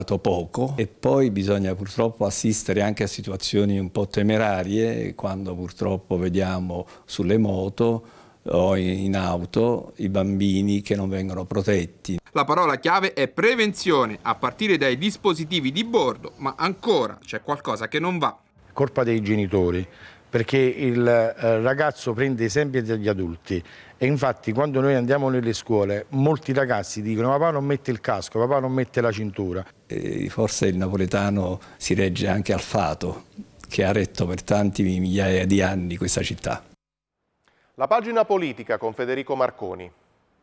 poco, e poi bisogna purtroppo assistere anche a situazioni un po' temerarie quando purtroppo vediamo sulle moto o in auto i bambini che non vengono protetti. La parola chiave è prevenzione, a partire dai dispositivi di bordo, ma ancora c'è qualcosa che non va. Colpa dei genitori, perché il ragazzo prende esempi dagli adulti e infatti quando noi andiamo nelle scuole molti ragazzi dicono papà non mette il casco, papà non mette la cintura. Forse il napoletano si regge anche al fato che ha retto per tanti migliaia di anni questa città. La pagina politica con Federico Marconi.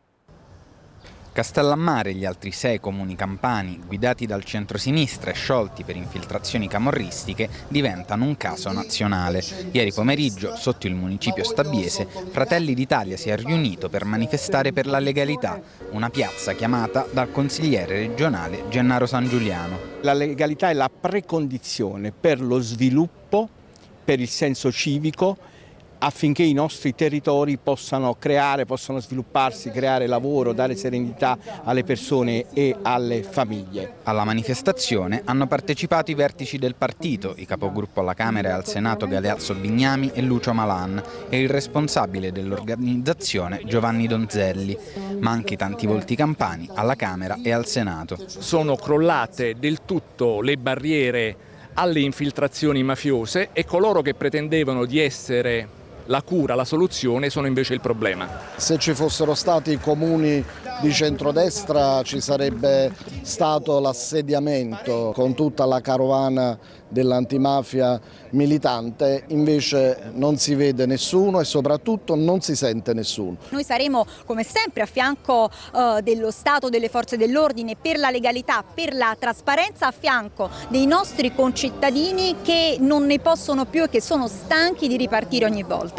Castellammare e gli altri 6 comuni campani, guidati dal centrosinistra e sciolti per infiltrazioni camorristiche, diventano un caso nazionale. Ieri pomeriggio, sotto il municipio stabiese, Fratelli d'Italia si è riunito per manifestare per la legalità, una piazza chiamata dal consigliere regionale Gennaro San Giuliano. La legalità è la precondizione per lo sviluppo, per il senso civico, affinché i nostri territori possano svilupparsi, creare lavoro, dare serenità alle persone e alle famiglie. Alla manifestazione hanno partecipato i vertici del partito, i capogruppo alla Camera e al Senato Galeazzo Bignami e Lucio Malan e il responsabile dell'organizzazione Giovanni Donzelli, ma anche tanti volti campani alla Camera e al Senato. Sono crollate del tutto le barriere alle infiltrazioni mafiose e coloro che pretendevano di essere la cura, la soluzione, sono invece il problema. Se ci fossero stati comuni di centrodestra ci sarebbe stato l'assediamento con tutta la carovana dell'antimafia militante, invece non si vede nessuno e soprattutto non si sente nessuno. Noi saremo come sempre a fianco dello Stato, delle forze dell'ordine, per la legalità, per la trasparenza, a fianco dei nostri concittadini che non ne possono più e che sono stanchi di ripartire ogni volta.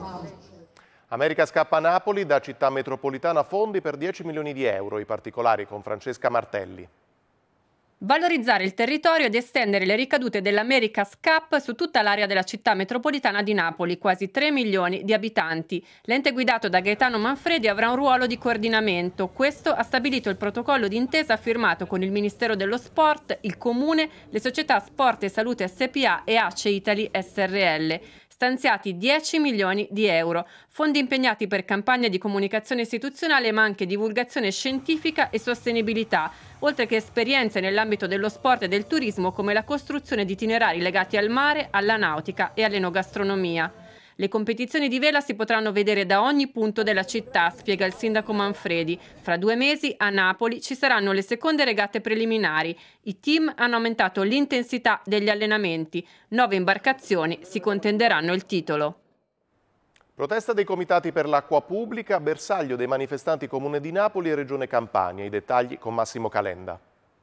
America scappa a Napoli, da città metropolitana fondi per 10 milioni di euro, i particolari con Francesca Martelli. Valorizzare il territorio ed estendere le ricadute dell'America's Cup su tutta l'area della città metropolitana di Napoli, quasi 3 milioni di abitanti. L'ente guidato da Gaetano Manfredi avrà un ruolo di coordinamento. Questo ha stabilito il protocollo d'intesa firmato con il Ministero dello Sport, il Comune, le società Sport e Salute SPA e ACE Italy SRL. Stanziati 10 milioni di euro, fondi impegnati per campagne di comunicazione istituzionale ma anche divulgazione scientifica e sostenibilità, oltre che esperienze nell'ambito dello sport e del turismo come la costruzione di itinerari legati al mare, alla nautica e all'enogastronomia. Le competizioni di vela si potranno vedere da ogni punto della città, spiega il sindaco Manfredi. Fra 2 mesi a Napoli ci saranno le seconde regate preliminari. I team hanno aumentato l'intensità degli allenamenti. 9 imbarcazioni si contenderanno il titolo. Protesta dei comitati per l'acqua pubblica, bersaglio dei manifestanti Comune di Napoli e Regione Campania. I dettagli con Massimo Calenda.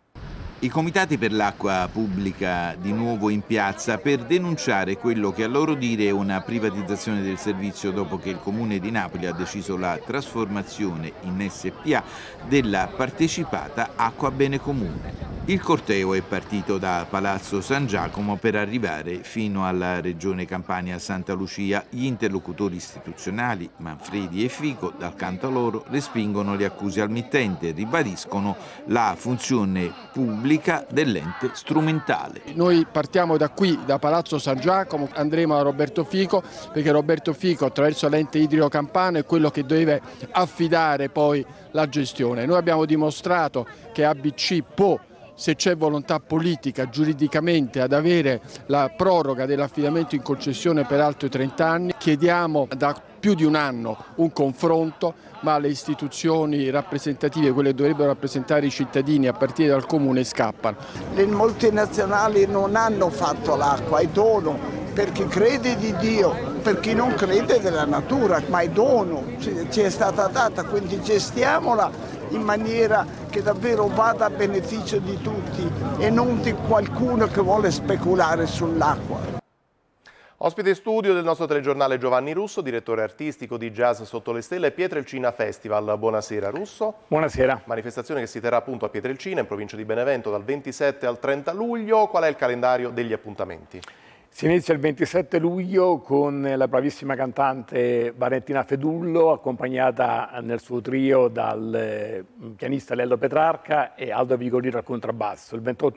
I comitati per l'acqua pubblica di nuovo in piazza per denunciare quello che a loro dire è una privatizzazione del servizio dopo che il Comune di Napoli ha deciso la trasformazione in SPA della partecipata Acqua Bene Comune. Il corteo è partito da Palazzo San Giacomo per arrivare fino alla Regione Campania Santa Lucia. Gli interlocutori istituzionali, Manfredi e Fico, dal canto loro, respingono le accuse al mittente e ribadiscono la funzione pubblica dell'ente strumentale. Noi partiamo da qui, da Palazzo San Giacomo, andremo a Roberto Fico, perché Roberto Fico attraverso l'ente idrico campano è quello che deve affidare poi la gestione. Noi abbiamo dimostrato che ABC può, se c'è volontà politica giuridicamente, ad avere la proroga dell'affidamento in concessione per altri 30 anni. Chiediamo da più di un anno un confronto, ma le istituzioni rappresentative, quelle che dovrebbero rappresentare i cittadini a partire dal Comune, scappano. Le multinazionali non hanno fatto l'acqua, è dono per chi crede di Dio, per chi non crede della natura, ma è dono, ci è stata data, quindi gestiamola in maniera che davvero vada a beneficio di tutti e non di qualcuno che vuole speculare sull'acqua. Ospite studio del nostro telegiornale Giovanni Russo, direttore artistico di Jazz Sotto le Stelle e Pietrelcina Festival. Buonasera Russo. Buonasera. Manifestazione che si terrà appunto a Pietrelcina in provincia di Benevento dal 27 al 30 luglio. Qual è il calendario degli appuntamenti? Si inizia il 27 luglio con la bravissima cantante Valentina Fedullo, accompagnata nel suo trio dal pianista Lello Petrarca e Aldo Vigorino al contrabbasso. Il 28